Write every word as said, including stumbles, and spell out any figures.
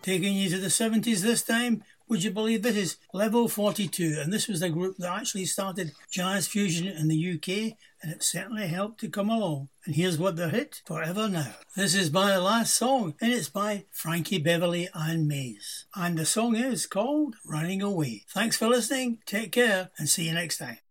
Taking you to the seventies this time, would you believe this is Level forty-two, and this was the group that actually started jazz fusion in the U K, and it certainly helped to come along. And here's what they're hit, Forever Now. This is my last song, and it's by Frankie Beverly and Mays. And the song is called Running Away. Thanks for listening, take care, and see you next time.